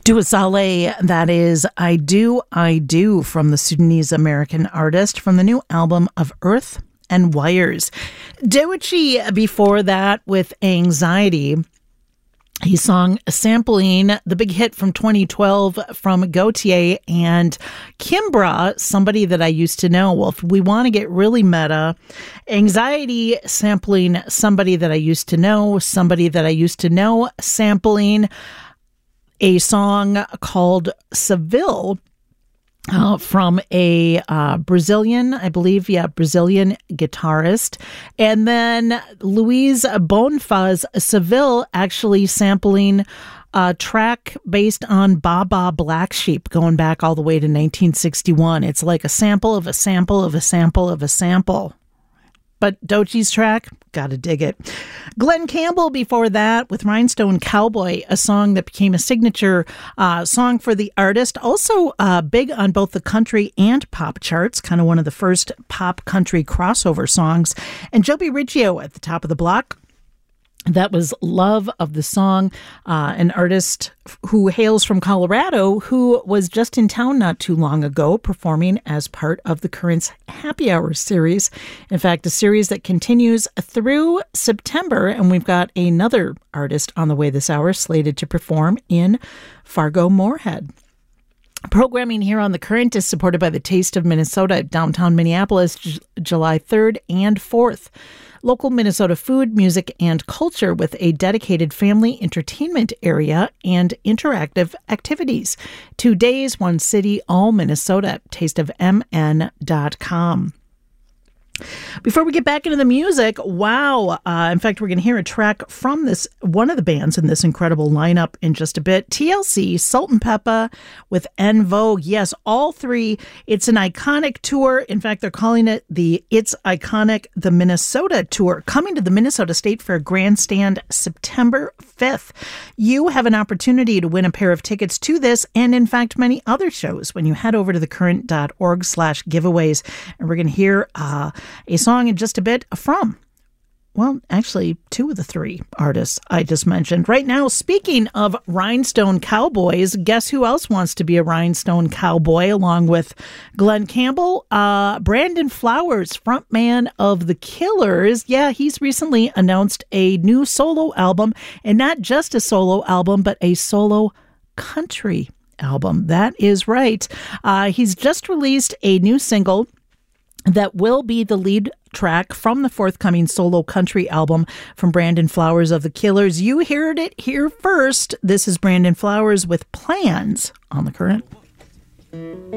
Dua Saleh, that is I Do, from the Sudanese American artist from the new album of Earth and Wires. Doechii before that with Anxiety. He sung Sampling, the big hit from 2012 from Gautier and Kimbra, Somebody That I Used to Know. Well, if we want to get really meta, Anxiety sampling Somebody That I Used to Know, Somebody That I Used to Know, sampling a song called Seville from a Brazilian, Brazilian guitarist. And then Luis Bonfaz Seville actually sampling a track based on Baba Black Sheep going back all the way to 1961. It's like a sample of a sample of a sample of a sample. But Doechii's track, gotta dig it. Glenn Campbell before that with Rhinestone Cowboy, a song that became a signature song for the artist. Also big on both the country and pop charts, kind of one of the first pop country crossover songs. And Joby Riggio at the top of the block. That was Love of the Song, an artist who hails from Colorado, who was just in town not too long ago performing as part of the Currents Happy Hour series. In fact, a series that continues through September, and we've got another artist on the way this hour slated to perform in Fargo-Moorhead. Programming here on The Current is supported by the Taste of Minnesota at downtown Minneapolis, July 3rd and 4th. Local Minnesota food, music, and culture with a dedicated family entertainment area and interactive activities. 2 days, one city, all Minnesota. tasteofmn.com. Before we get back into the music, wow. In fact, we're going to hear a track from this, one of the bands in this incredible lineup in just a bit. TLC, Salt-N-Pepa with En Vogue. Yes, all three. It's an iconic tour. In fact, they're calling it the Minnesota Tour, coming to the Minnesota State Fair Grandstand September 5th. You have an opportunity to win a pair of tickets to this and, in fact, many other shows when you head over to thecurrent.org/giveaways. And we're going to hear a song in just a bit from, well, actually, two of the three artists I just mentioned. Right now, speaking of Rhinestone Cowboys, guess who else wants to be a Rhinestone Cowboy along with Glenn Campbell? Brandon Flowers, frontman of The Killers. Yeah, he's recently announced a new solo album, and not just a solo album, but a solo country album. That is right. He's just released a new single that will be the lead track from the forthcoming solo country album from Brandon Flowers of The Killers. You heard it here first. This is Brandon Flowers with Plans on The Current.